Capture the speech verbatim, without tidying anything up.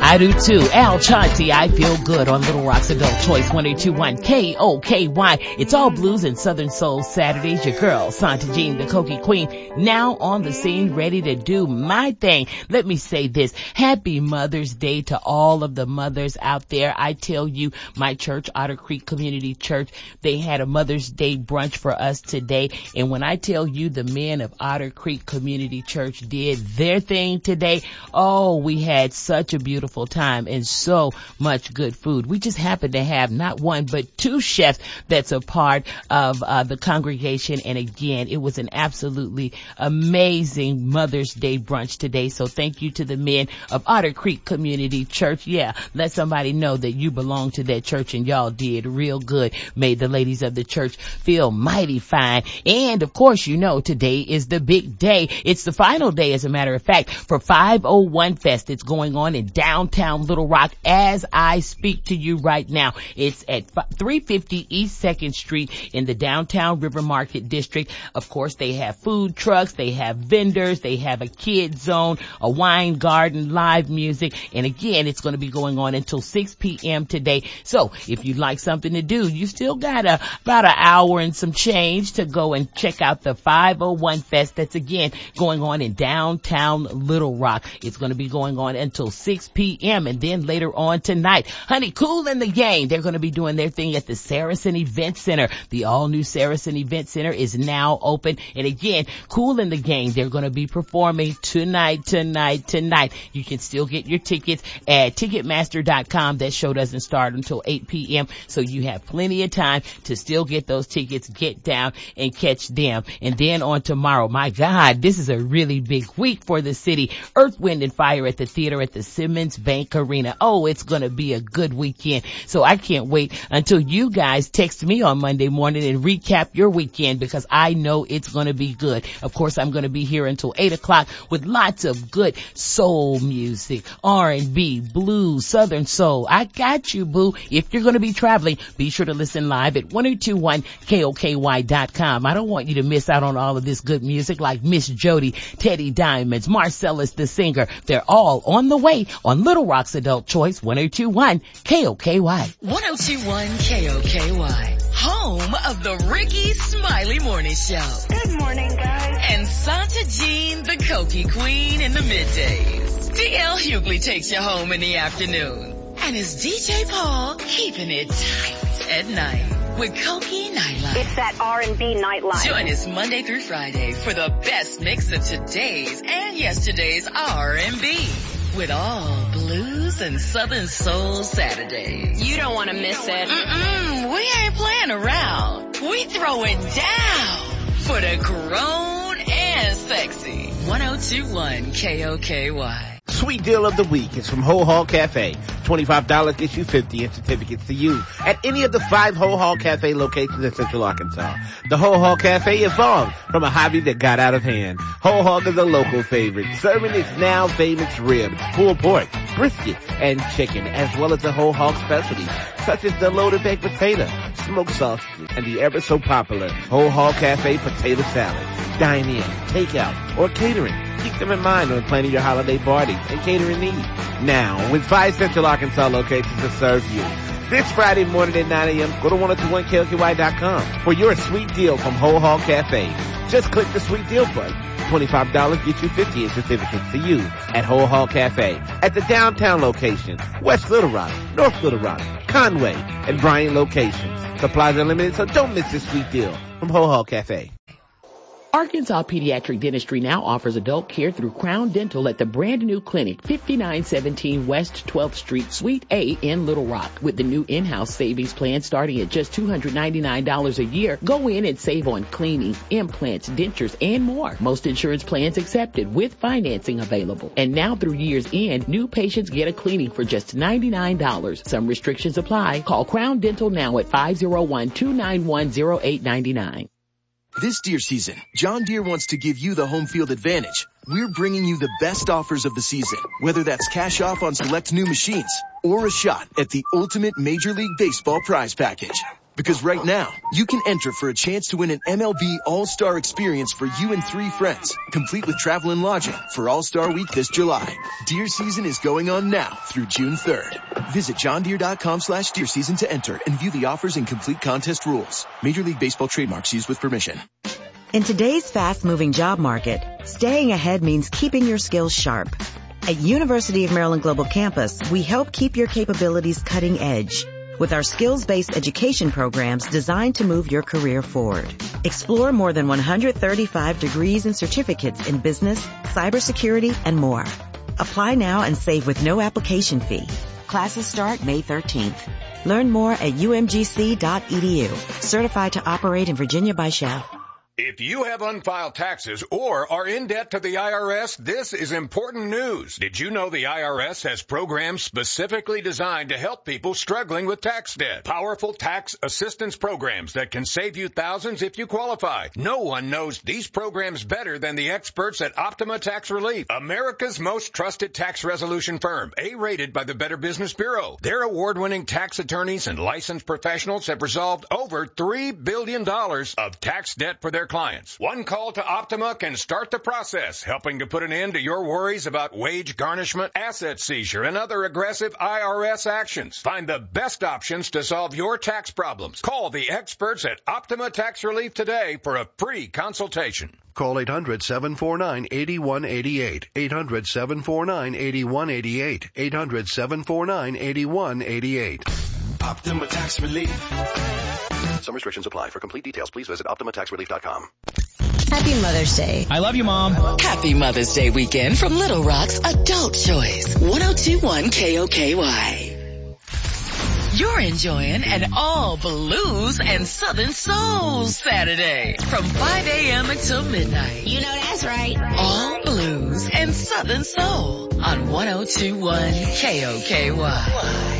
I do too. Al Chauncey, I feel good on Little Rock's Adult Choice one oh two one K O K Y. It's all blues and Southern Soul Saturdays. Your girl, Santa Jean, the Cokie Queen, now on the scene, ready to do my thing. Let me say this. Happy Mother's Day to all of the mothers out there. I tell you, my church, Otter Creek Community Church, they had a Mother's Day brunch for us today. And when I tell you the men of Otter Creek Community Church did their thing today, oh, we had such a beautiful time and so much good food. We just happened to have not one but two chefs that's a part of uh, the congregation. And again, it was an absolutely amazing Mother's Day brunch today. So thank you to the men of Otter Creek Community Church. Yeah, let somebody know that you belong to that church and y'all did real good. Made the ladies of the church feel mighty fine. And of course, you know, today is the big day. It's the final day, as a matter of fact, for five oh one Fest. It's going on in downtown Little Rock as I speak to you right now. It's at three fifty East second Street in the downtown River Market District. Of course, they have food trucks, they have vendors, they have a kid zone, a wine garden, live music. And again, it's going to be going on until six p.m. today. So if you'd like something to do, you still got a, about an hour and some change to go and check out the five oh one Fest. That's again going on in downtown Little Rock. It's going to be going on until six p.m. And then later on tonight, Honey Cool and the Gang, they're going to be doing their thing at the Saracen Event Center. The all-new Saracen Event Center is now open. And again, Cool and the Gang, they're going to be performing tonight, tonight, tonight. You can still get your tickets at Ticketmaster dot com. That show doesn't start until eight p.m. So you have plenty of time to still get those tickets, get down and catch them. And then on tomorrow, my God, this is a really big week for the city. Earth, Wind and Fire at the theater at the Simmons Bank Arena. Oh, it's going to be a good weekend. So I can't wait until you guys text me on Monday morning and recap your weekend, because I know it's going to be good. Of course, I'm going to be here until eight o'clock with lots of good soul music, R and B, blues, Southern soul. I got you, boo. If you're going to be traveling, be sure to listen live at ten twenty-one K O K Y dot com. I don't want you to miss out on all of this good music like Miss Jody, Teddy Diamonds, Marcellus the singer. They're all on the way on Little Rock's Adult Choice ten twenty-one K O K Y. ten twenty-one K O K Y, home of the Ricky Smiley Morning Show. Good morning, guys. And Santa Jean, the Cokie Queen, in the middays. D L Hughley takes you home in the afternoon. And it's D J Paul keeping it tight at night with Cokie Nightlife. It's that R and B nightlife. Join us Monday through Friday for the best mix of today's and yesterday's R and B. With all blues and Southern soul Saturdays. You don't want to miss it. Mm-mm, we ain't playing around. We throwing down for the grown and sexy. ten twenty-one K O K Y. Sweet deal of the week is from Ho Hall Cafe. twenty-five dollars gets you fifty in certificates to use at any of the five Ho Hall Cafe locations in Central Arkansas. The Ho Hall Cafe evolved from a hobby that got out of hand. Ho Hall is a local favorite, serving its now famous ribs, pulled pork, brisket, and chicken, as well as the Ho Hall specialties, such as the loaded baked potato, smoked sausages, and the ever so popular Ho Hall Cafe potato salad. Dine in, take out, or catering. Keep them in mind when planning your holiday parties and catering needs. Now, with five Central Arkansas locations to serve you. This Friday morning at nine a.m., go to ten twenty-one K O K Y dot com for your sweet deal from Ho Hall Cafe. Just click the sweet deal button. twenty-five dollars gets you fifty in certificates to use at Ho Hall Cafe at the downtown location, West Little Rock, North Little Rock, Conway, and Bryan locations. Supplies are limited, so don't miss this sweet deal from Ho Hall Cafe. Arkansas Pediatric Dentistry now offers adult care through Crown Dental at the brand new clinic, fifty-nine seventeen West twelfth Street, Suite A in Little Rock. With the new in-house savings plan starting at just two hundred ninety-nine dollars a year, go in and save on cleaning, implants, dentures, and more. Most insurance plans accepted with financing available. And now through year's end, new patients get a cleaning for just ninety-nine dollars. Some restrictions apply. Call Crown Dental now at five oh one, two nine one, oh eight nine nine. This deer season, John Deere wants to give you the home field advantage. we're bringing you the best offers of the season, whether that's cash off on select new machines or a shot at the ultimate Major League Baseball prize package. Because right now, you can enter for a chance to win an M L B All-Star experience for you and three friends, complete with travel and lodging for All-Star Week this July. Deer season is going on now through June third. Visit johndeere.com slash deer season to enter and view the offers and complete contest rules. Major League Baseball trademarks used with permission. In today's fast-moving job market, staying ahead means keeping your skills sharp. At University of Maryland Global Campus, we help keep your capabilities cutting edge with our skills-based education programs designed to move your career forward. Explore more than one hundred thirty-five degrees and certificates in business, cybersecurity, and more. Apply now and save with no application fee. Classes start May thirteenth. Learn more at u m g c dot e d u. Certified to operate in Virginia by Shell. If you have unfiled taxes or are in debt to the I R S, this is important news. Did you know the I R S has programs specifically designed to help people struggling with tax debt? Powerful tax assistance programs that can save you thousands if you qualify. No one knows these programs better than the experts at Optima Tax Relief, America's most trusted tax resolution firm, A-rated by the Better Business Bureau. Their award-winning tax attorneys and licensed professionals have resolved over three billion dollars of tax debt for their clients. One call to Optima can start the process, helping to put an end to your worries about wage garnishment, asset seizure, and other aggressive I R S actions. Find the best options to solve your tax problems. Call the experts at Optima Tax Relief today for a free consultation. Call eight hundred, seven four nine, eight one eight eight. eight hundred, seven four nine, eight one eight eight. eight hundred, seven four nine, eight one eight eight. Optima Tax Relief. Some restrictions apply. For complete details, please visit optima tax relief dot com. Happy Mother's Day. I love you, Mom. Happy Mother's Day weekend from Little Rock's Adult Choice. ten twenty-one K O K Y. You're enjoying an all blues and Southern Soul Saturday from five a.m. until midnight. You know that's right. All blues and Southern Soul on ten twenty-one K O K Y.